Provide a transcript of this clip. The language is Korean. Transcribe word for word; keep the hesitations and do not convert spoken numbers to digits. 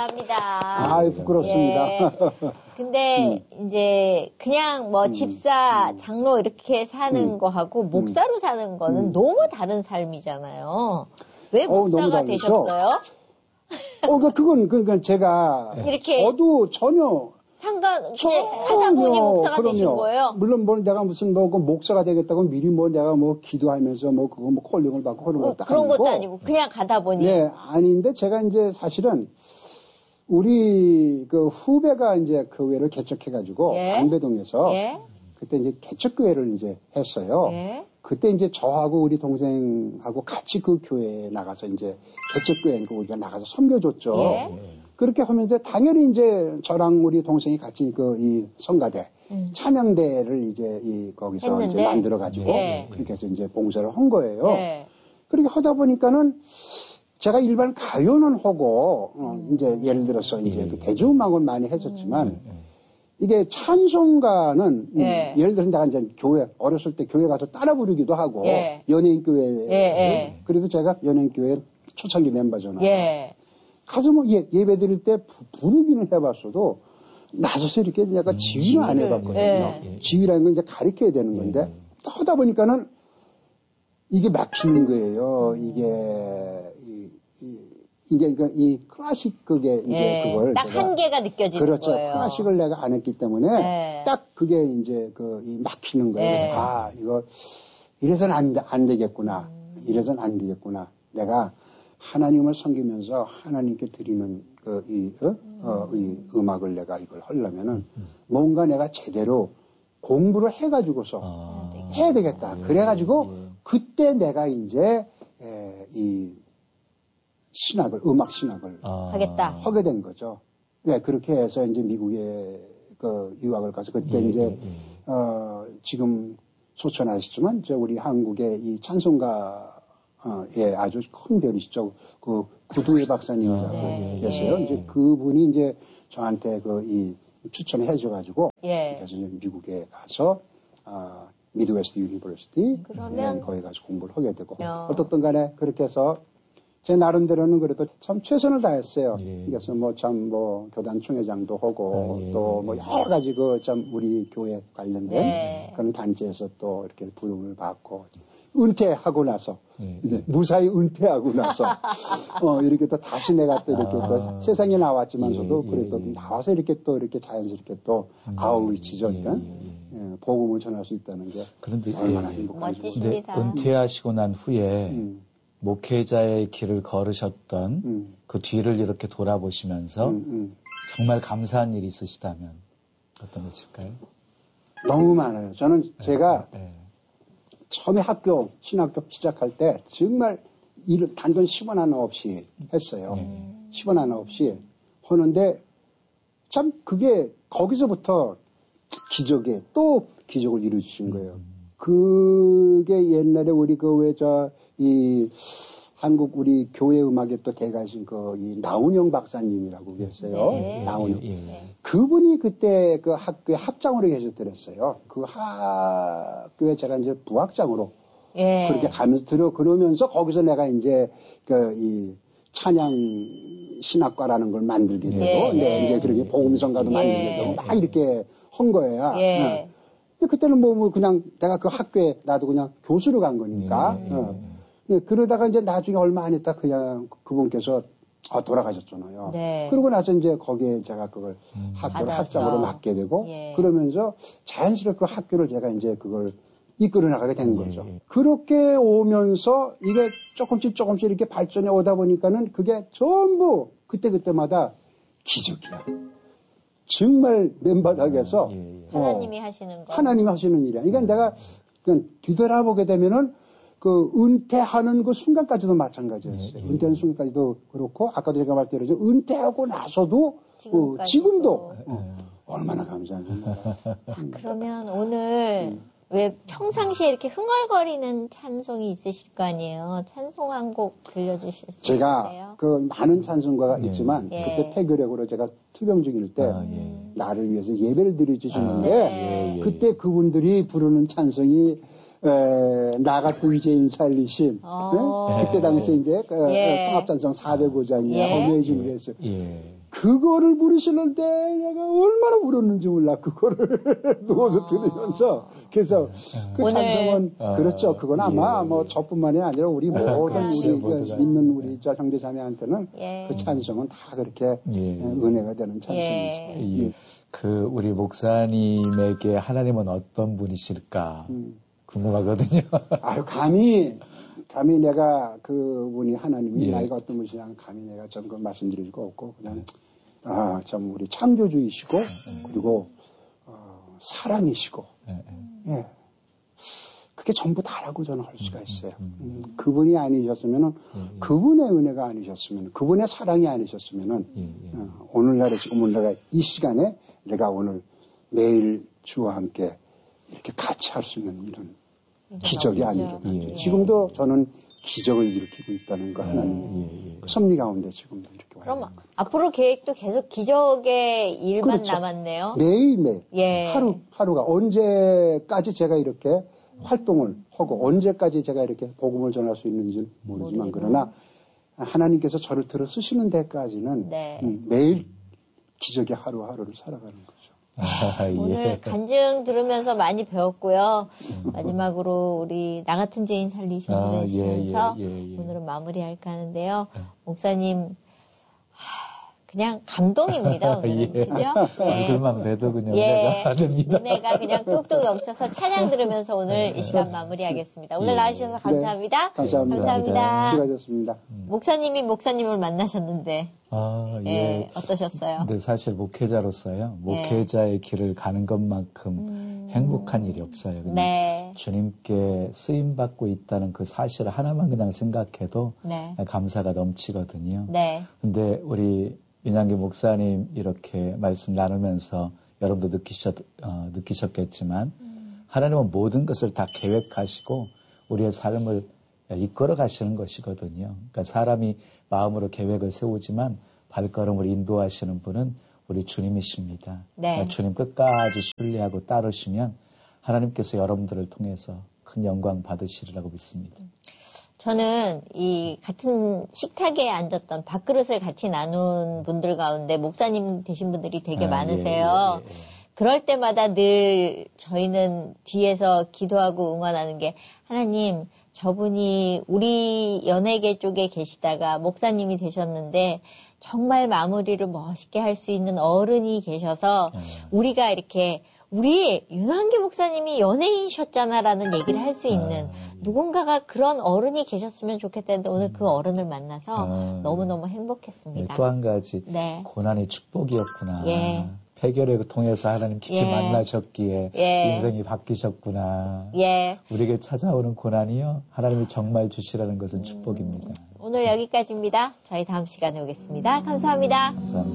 감사합니다. 아, 부끄럽습니다. 예. 근데 음. 이제 그냥 뭐 음. 집사, 장로 이렇게 사는 음. 거하고 목사로 사는 거는 음. 너무 다른 삶이잖아요. 왜 목사가 어, 되셨어요? 어, 그건 그러니까 제가 이렇게 저도 전혀 상관 그냥 하다 보니 목사가 그럼요. 되신 거예요? 물론 뭐 내가 무슨 뭐 목사가 되겠다고 미리 뭐 내가 뭐 기도하면서 뭐 그거 뭐 콜링을 받고 그런 것도 어, 그런 아니고 것도 아니고 그냥 가다 보니. 네, 아닌데 제가 이제 사실은 우리 그 후배가 이제 교회를 개척해가지고 예? 방배동에서 예? 그때 이제 개척교회를 이제 했어요. 예? 그때 이제 저하고 우리 동생하고 같이 그 교회에 나가서 이제 개척교회니까 우리가 나가서 섬겨줬죠. 예? 그렇게 하면 이제 당연히 이제 저랑 우리 동생이 같이 그 이 성가대 음. 찬양대를 이제 이 거기서 했는데? 이제 만들어 가지고 예. 그렇게 해서 이제 봉사를 한 거예요. 예. 그렇게 하다 보니까는 제가 일반 가요는 하고 어, 음. 이제 예를 들어서 이제 그 대중음악을 많이 했었지만 음. 이게 찬송가는 예. 음, 예를 들어서 내가 이제 교회 어렸을 때 교회 가서 따라 부르기도 하고 예. 연예인 교회 예. 예. 그래도 제가 연예인 교회 초창기 멤버잖아요. 예. 가서 뭐 예, 예배 드릴 때 부, 부르기는 해봤어도 나서서 이렇게 약간 지휘를 안 해봤거든요. 예. 지휘라는 건 이제 가르쳐야 되는 건데 예. 하다 보니까는 이게 막히는 거예요. 이게 이, 이, 이게 그러니까 이 클래식 그게 이제 예. 그걸 딱 한계가 느껴지는 그렇죠. 거예요. 클래식을 내가 안 했기 때문에 예. 딱 그게 이제 그 이 막히는 거예요. 예. 그래서 아 이거 이래서는 안, 안 되겠구나. 음. 이래서는 안 되겠구나. 내가 하나님을 섬기면서 하나님께 드리는 그 이 어? 음. 어, 이 음악을 내가 이걸 하려면은 음. 뭔가 내가 제대로 공부를 해가지고서 아. 해야 되겠다. 예. 그래가지고 예. 그때 내가 이제 에, 이 신학을 음악 신학을 아. 하겠다 하게 된 거죠. 네 그렇게 해서 이제 미국에 그 유학을 가서 그때 예. 이제 예. 어, 지금 소천하시지만 저 우리 한국의 이 찬송가 어, 예, 아주 큰 별이시죠. 그, 구두의 박사님이라고 네, 계세요. 예. 이제 그분이 이제 저한테 그, 이, 추천을 해줘가지고. 예. 그래서 이제 미국에 가서, 아, 미드웨스트 유니버시티. 그러면. 예, 거기 가서 공부를 하게 되고. 어. 어떻든 간에 그렇게 해서 제 나름대로는 그래도 참 최선을 다했어요. 예. 그래서 뭐 참 뭐 교단 총회장도 하고 아, 예. 또 뭐 여러 가지 그 참 우리 교회 관련된 예. 그런 단체에서 또 이렇게 부름을 받고. 은퇴하고 나서 네. 이제 무사히 은퇴하고 나서 어 이렇게 또 다시 내가 또 이렇게 아, 또 세상에 나왔지만서도 예, 그래도 예, 나와서 이렇게 또 이렇게 자연스럽게 또 음, 아우리치죠, 그러니까 예, 예. 예, 복음을 전할 수 있다는 게 그런데 얼마나 예, 행복한지. 멋지십니다. 은퇴하시고 난 후에 음. 목회자의 길을 걸으셨던 음. 그 뒤를 이렇게 돌아보시면서 음, 음. 정말 감사한 일이 있으시다면 어떤 것일까요? 너무 많아요. 저는 네, 제가 네. 처음에 학교, 신학교 시작할 때 정말 일을 단돈 십 원 하나 없이 했어요. 음. 십 원 하나 없이 하는데 참 그게 거기서부터 기적에 또 기적을 이루어주신 거예요. 음. 그게 옛날에 우리 그 왜 저 이 한국 우리 교회 음악에 또 대가신 그 이 나훈영 박사님이라고 계세요. 네. 나훈영. 예, 예. 그분이 그때 그 학교에 학장으로 계셨더랬어요. 그 학교에 제가 이제 부학장으로 예. 그렇게 가면서 들어 그러면서 거기서 내가 이제 그 이 찬양 신학과라는 걸 만들게 되고 예. 네, 이제 그렇게 복음성가도 예. 만들게 되고 막 이렇게 한 거예요. 예. 네. 그때는 뭐, 뭐 그냥 내가 그 학교에 나도 그냥 교수로 간 거니까. 예. 어. 예, 그러다가 이제 나중에 얼마 안 있다 그냥 그분께서 아, 돌아가셨잖아요. 네. 그러고 나서 이제 거기에 제가 그걸 음. 학교를 받아서. 학장으로 맡게 되고 예. 그러면서 자연스럽게 그 학교를 제가 이제 그걸 이끌어 나가게 된 예. 거죠. 그렇게 오면서 이게 조금씩 조금씩 이렇게 발전해 오다 보니까는 그게 전부 그때그때마다 기적이야. 정말 맨바닥에서 예. 예. 어, 하나님이 하시는 거. 하나님이 하시는 일이야. 그러니까 음. 내가 그냥 뒤돌아보게 되면은 그 은퇴하는 그 순간까지도 마찬가지였어요. 네, 은퇴하는 순간까지도 그렇고 아까도 제가 말대로 은퇴하고 나서도 어, 지금도 어, 얼마나 감사한지. 아, 그러면 오늘 음. 왜 평상시에 이렇게 흥얼거리는 찬송이 있으실 거 아니에요? 찬송 한 곡 들려주실 수 제가 있으세요? 그 많은 찬송가가 네. 있지만 예. 그때 폐교력으로 제가 투병 중일 때 아, 예. 나를 위해서 예배를 드려주시는데 아, 네. 그때 그분들이 부르는 찬송이 에, 나 같은 죄인 살리신 어. 네? 그때 당시에 이제 그, 예. 통합찬송 사백오 장이야 예. 어메이징 그랬어요. 예. 그거를 부르시는데 내가 얼마나 울었는지 몰라. 그거를 누워서 들으면서. 그래서 그 찬송은 아, 그렇죠. 그건 아마 예, 뭐 예. 저뿐만이 아니라 우리 모든 그렇죠. 우리 모두가. 믿는 우리 저 형제 자매한테는 예. 그 찬송은 다 그렇게 예. 은혜가 되는 찬송이죠. 예. 예. 그 우리 목사님에게 하나님은 어떤 분이실까 음. 궁금하거든요. 아유 감히 감히 내가 그분이 하나님이 예. 나이가 어떤 분이냐 감히 내가 좀 그 말씀드릴 수가 없고 그냥 아 참 우리 창조주이시고 그리고 어, 사랑이시고 예, 예. 예 그게 전부 다라고 저는 할 수가 있어요. 음, 그분이 아니셨으면은 예, 예. 그분의 은혜가 아니셨으면 그분의 사랑이 아니셨으면은 예, 예. 어, 오늘날에 지금 내가 이 시간에 내가 오늘 매일 주와 함께 이렇게 같이 할 수 있는 이런 기적이 아니라 예. 지금도 저는 기적을 일으키고 있다는 거 하나님의 예, 예. 그 섭리 가운데 지금도 이렇게 와요. 그럼 앞으로 계획도 계속 기적의 일만 그렇죠. 남았네요. 매일매일 예. 하루 하루가 언제까지 제가 이렇게 활동을 하고 언제까지 제가 이렇게 복음을 전할 수 있는지는 모르지만 모르겠네요. 그러나 하나님께서 저를 들어 쓰시는 데까지는 네. 음, 매일 기적의 하루하루를 살아가는 거죠. 아, 예. 오늘 간증 들으면서 많이 배웠고요. 마지막으로 우리 나 같은 죄인 살리신 아, 분을 시면서 예, 예, 예. 오늘은 마무리할까 하는데요. 네. 목사님 하, 그냥 감동입니다. 오늘은 예. 그죠? 네. 얼굴만 봬도 그냥 예. 은혜가 받습니다. 은혜가 그냥 뚝뚝 넘쳐서 찬양 들으면서 오늘 이 시간 마무리하겠습니다. 오늘 예. 나와주셔서 감사합니다. 네, 감사합니다. 감사합니다. 수고하셨습니다. 목사님이 목사님을 만나셨는데 아, 예. 예, 어떠셨어요? 근데 사실 목회자로서요. 목회자의 길을 가는 것만큼 음. 행복한 일이 없어요. 그냥 네. 주님께 쓰임받고 있다는 그 사실 하나만 그냥 생각해도 네. 감사가 넘치거든요. 네. 근데 우리 민양기 목사님 이렇게 말씀 나누면서 여러분도 느끼셨, 어, 느끼셨겠지만 음. 하나님은 모든 것을 다 계획하시고 우리의 삶을 이끌어 가시는 것이거든요. 그러니까 사람이 마음으로 계획을 세우지만 발걸음을 인도하시는 분은 우리 주님이십니다. 네. 그러니까 주님 끝까지 신뢰하고 따르시면 하나님께서 여러분들을 통해서 큰 영광 받으시리라고 믿습니다. 저는 이 같은 식탁에 앉았던 밥그릇을 같이 나눈 분들 가운데 목사님 되신 분들이 되게 아, 많으세요. 예, 예, 예. 그럴 때마다 늘 저희는 뒤에서 기도하고 응원하는 게 하나님 저분이 우리 연예계 쪽에 계시다가 목사님이 되셨는데 정말 마무리를 멋있게 할 수 있는 어른이 계셔서 예. 우리가 이렇게 우리 윤한기 목사님이 연예인이셨잖아라는 얘기를 할 수 있는 아, 누군가가 그런 어른이 계셨으면 좋겠다는데 오늘 그 어른을 만나서 아, 너무너무 네, 행복했습니다. 또 한 가지 네. 고난이 축복이었구나. 예. 폐결을 통해서 하나님 깊이 예. 만나셨기에 예. 인생이 바뀌셨구나. 예. 우리에게 찾아오는 고난이요 하나님이 정말 주시라는 것은 축복입니다. 오늘 여기까지입니다. 저희 다음 시간에 오겠습니다. 감사합니다. 감사합니다.